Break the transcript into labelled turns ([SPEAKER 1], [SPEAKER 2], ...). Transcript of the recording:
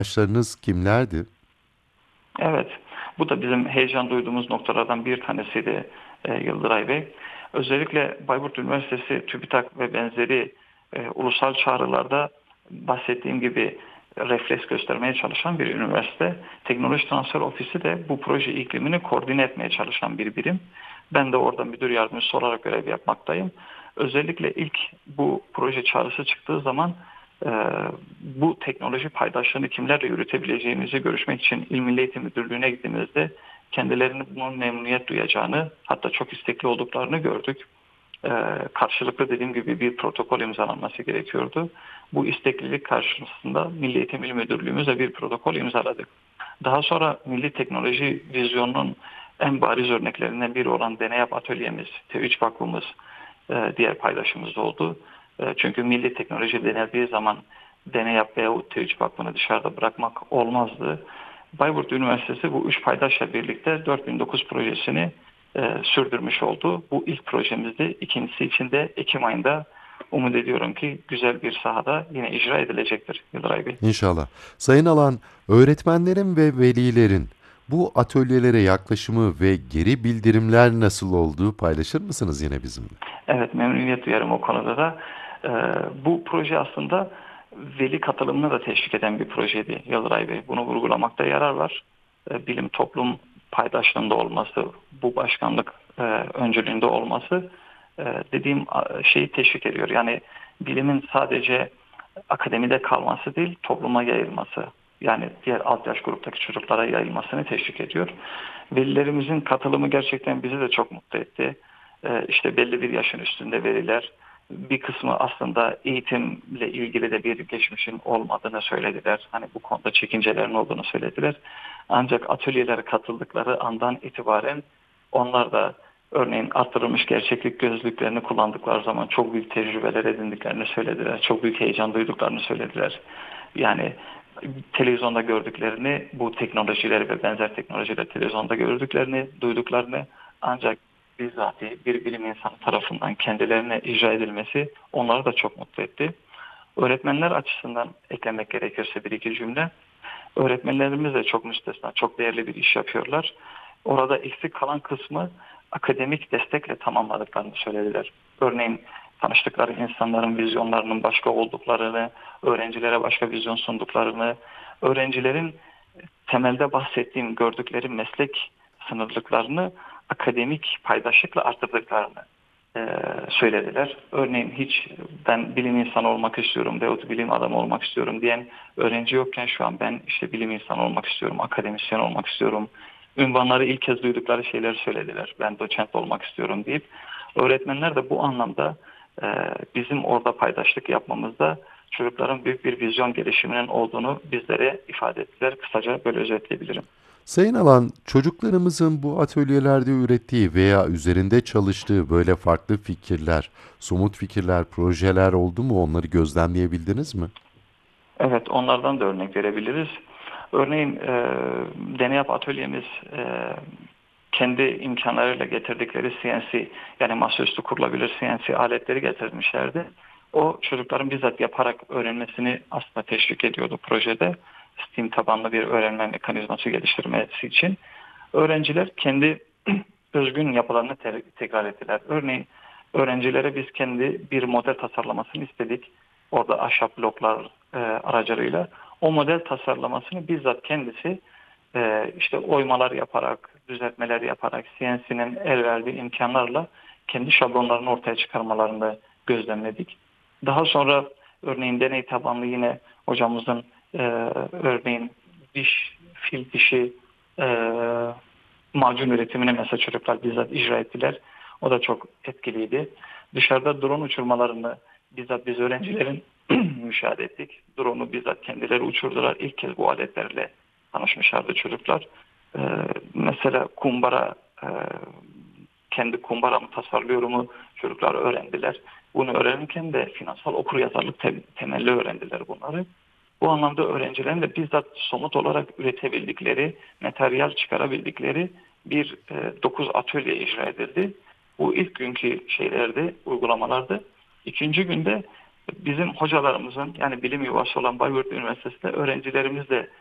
[SPEAKER 1] Arkadaşlarınız kimlerdi?
[SPEAKER 2] Evet, bu da bizim heyecan duyduğumuz noktalardan bir tanesiydi Yıldıray Bey. Özellikle Bayburt Üniversitesi TÜBİTAK ve benzeri ulusal çağrılarda bahsettiğim gibi refleks göstermeye çalışan bir üniversite. Teknoloji Transfer Ofisi de bu proje iklimini koordine etmeye çalışan bir birim. Ben de orada müdür yardımcısı olarak görev yapmaktayım. Özellikle ilk bu proje çağrısı çıktığı zaman e, bu teknoloji paydaşlığını kimlerle yürütebileceğimizi görüşmek için İl Milli Eğitim Müdürlüğü'ne gittiğimizde kendilerinin bunun memnuniyet duyacağını, hatta çok istekli olduklarını gördük. Karşılıklı dediğim gibi bir protokol imzalanması gerekiyordu. Bu isteklilik karşısında Milli Eğitim İl Müdürlüğümüzle bir protokol imzaladık. Daha sonra Milli Teknoloji Vizyonunun en bariz örneklerinden biri olan Deney Yap Atölyemiz, T3 Vakfımız diğer paydaşımız oldu. Çünkü milli teknoloji denildiği zaman deney yap veya T3 Vakfı'nı dışarıda bırakmak olmazdı. Bayburt Üniversitesi bu üç paydaşla birlikte 4009 projesini sürdürmüş oldu. Bu ilk projemizdi. İkincisi için de Ekim ayında umut ediyorum ki güzel bir sahada yine icra edilecektir Yıldıray Bey.
[SPEAKER 1] İnşallah. Sayın Alan, öğretmenlerin ve velilerin bu atölyelere yaklaşımı ve geri bildirimler nasıl olduğu paylaşır mısınız yine bizimle?
[SPEAKER 2] Evet, memnuniyet duyarım o konuda da. Bu proje aslında veli katılımını da teşvik eden bir projeydi Yıldıray Bey. Bunu vurgulamakta yarar var. Bilim toplum paydaşlığında olması, bu başkanlık öncülüğünde olması dediğim şeyi teşvik ediyor. Yani bilimin sadece akademide kalması değil, topluma yayılması. Yani diğer alt yaş gruptaki çocuklara yayılmasını teşvik ediyor. Velilerimizin katılımı gerçekten bizi de çok mutlu etti. İşte belli bir yaşın üstünde veliler. Bir kısmı aslında eğitimle ilgili de bir geçmişin olmadığını söylediler. Hani bu konuda çekincelerin olduğunu söylediler. Ancak atölyelere katıldıkları andan itibaren onlar da örneğin artırılmış gerçeklik gözlüklerini kullandıkları zaman çok büyük tecrübeler edindiklerini söylediler. Çok büyük heyecan duyduklarını söylediler. Yani televizyonda gördüklerini, bu teknolojileri ve benzer teknolojileri televizyonda gördüklerini, duyduklarını ancak bizzati bir bilim insanı tarafından kendilerine icra edilmesi onları da çok mutlu etti. Öğretmenler açısından eklemek gerekirse bir iki cümle. Öğretmenlerimiz de çok müstesna, çok değerli bir iş yapıyorlar. Orada eksik kalan kısmı akademik destekle tamamladıklarını söylediler. Örneğin tanıştıkları insanların vizyonlarının başka olduklarını, öğrencilere başka vizyon sunduklarını, öğrencilerin temelde bahsettiğim gördükleri meslek sınırlıklarını akademik paydaşlıkla arttırdıklarını söylediler. Örneğin hiç ben bilim insanı olmak istiyorum veyahut bilim adamı olmak istiyorum diyen öğrenci yokken şu an ben işte bilim insanı olmak istiyorum, akademisyen olmak istiyorum. Ünvanları ilk kez duydukları şeyleri söylediler. Ben doçent olmak istiyorum deyip öğretmenler de bu anlamda e, bizim orada paydaşlık yapmamızda çocukların büyük bir vizyon gelişiminin olduğunu bizlere ifade ettiler. Kısaca böyle özetleyebilirim.
[SPEAKER 1] Sayın Alan, çocuklarımızın bu atölyelerde ürettiği veya üzerinde çalıştığı böyle farklı fikirler, somut fikirler, projeler oldu mu? Onları gözlemleyebildiniz mi?
[SPEAKER 2] Evet, onlardan da örnek verebiliriz. Örneğin deney yap atölyemiz kendi imkanlarıyla getirdikleri CNC yani masaüstü kurulabilir CNC aletleri getirmişlerdi. O çocukların bizzat yaparak öğrenmesini aslında teşvik ediyordu projede. STEAM tabanlı bir öğrenme mekanizması geliştirmesi için. Öğrenciler kendi özgün yapılarını tekrar ettiler. Örneğin öğrencilere biz kendi bir model tasarlamasını istedik. Orada ahşap bloklar aracılığıyla. O model tasarlamasını bizzat kendisi işte oymalar yaparak, düzeltmeler yaparak, CNC'nin el verdiği imkanlarla kendi şablonlarını ortaya çıkarmalarını gözlemledik. Daha sonra örneğin deney tabanlı yine hocamızın e, örneğin fil dişi e, macun üretimini mesela çocuklar bizzat icra ettiler. O da çok etkiliydi. Dışarıda drone uçurmalarını bizzat biz öğrencilerin müşahede ettik. Drone'u bizzat kendileri uçurdular. İlk kez bu aletlerle tanışmışlardı çocuklar. Ee, mesela kumbara kendi kumbaramı tasarlıyorumu çocuklar öğrendiler. Bunu öğrenirken de finansal okuryazarlık temelli öğrendiler bunları. Bu anlamda öğrencilerin de bizzat somut olarak üretebildikleri, materyal çıkarabildikleri bir 9 atölye icra edildi. Bu ilk günkü şeylerde, uygulamalarda. İkinci günde Bizim hocalarımızın, yani bilim yuvası olan Bayburtlu Üniversitesi'nde öğrencilerimiz de